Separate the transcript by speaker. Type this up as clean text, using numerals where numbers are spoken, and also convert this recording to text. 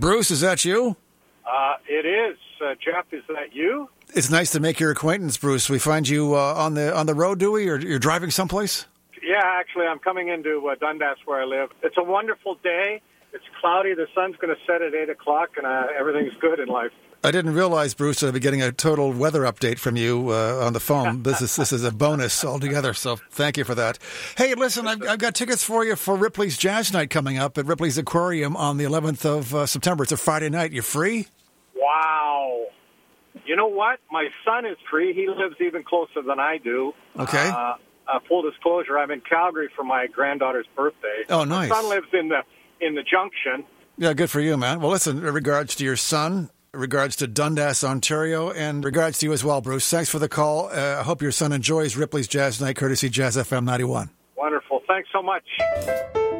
Speaker 1: Bruce, is that you?
Speaker 2: It is. Jeff, is that you?
Speaker 1: It's nice to make your acquaintance, Bruce. We find you on the road, do we? Or you're driving someplace?
Speaker 2: Yeah, actually, I'm coming into Dundas where I live. It's a wonderful day. It's cloudy. The sun's going to set at 8 o'clock, and everything's good in life.
Speaker 1: I didn't realize, Bruce, that I'd be getting a total weather update from you on the phone. This is a bonus altogether, so thank you for that. Hey, listen, I've got tickets for you for Ripley's Jazz Night coming up at Ripley's Aquarium on the 11th of September. It's a Friday night. You free?
Speaker 2: Wow. You know what? My son is free. He lives even closer than I do.
Speaker 1: Okay.
Speaker 2: Full disclosure, I'm in Calgary for my granddaughter's birthday.
Speaker 1: Oh, nice.
Speaker 2: My son lives in the Junction.
Speaker 1: Yeah, good for you, man. Well, listen, in regards to your son, in regards to Dundas, Ontario, and regards to you as well, Bruce. Thanks for the call. I hope your son enjoys Ripley's Jazz Night, courtesy Jazz FM 91.
Speaker 2: Wonderful. Thanks so much.